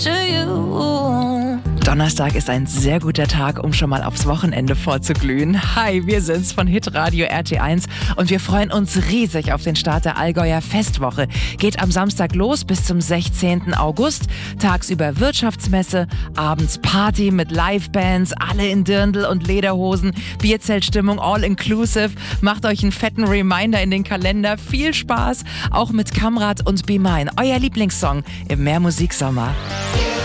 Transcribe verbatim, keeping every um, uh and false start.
to you. Donnerstag ist ein sehr guter Tag, um schon mal aufs Wochenende vorzuglühen. Hi, wir sind's von Hitradio R T eins und wir freuen uns riesig auf den Start der Allgäuer Festwoche. Geht am Samstag los bis zum sechzehnten August. Tagsüber Wirtschaftsmesse, abends Party mit Livebands, alle in Dirndl und Lederhosen, Bierzeltstimmung all inclusive. Macht euch einen fetten Reminder in den Kalender. Viel Spaß, auch mit Kamrat und Be Mine, euer Lieblingssong im Mehrmusiksommer.